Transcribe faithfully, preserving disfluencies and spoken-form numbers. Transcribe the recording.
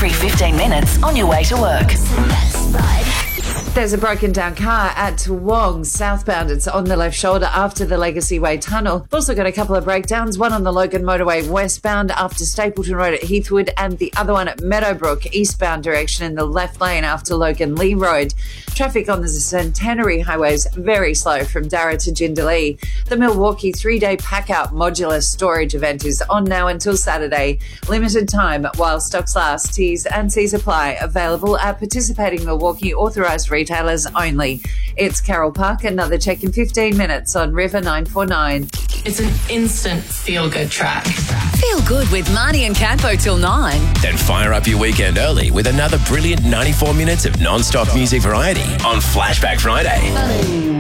Every fifteen minutes on your way to work. There's a broken down car at Toowong southbound. It's on the left shoulder after the Legacy Way tunnel. We've also got a couple of breakdowns, one on the Logan Motorway westbound after Stapleton Road at Heathwood, and the other one at Meadowbrook eastbound direction in the left lane after Logan Lee Road. Traffic on the Centenary Highway is very slow from Darra to Jindalee. The Milwaukee three-day pack-out modular storage event is on now until Saturday. Limited time while stocks last. T's and C's apply. Available at participating Milwaukee authorised retailers only. It's Carol Park. Another check in fifteen minutes on River nine four nine. It's an instant feel-good track. Feel good with Marnie and Campo till nine. Then fire up your weekend early with another brilliant ninety-four minutes of non-stop music variety on Flashback Friday.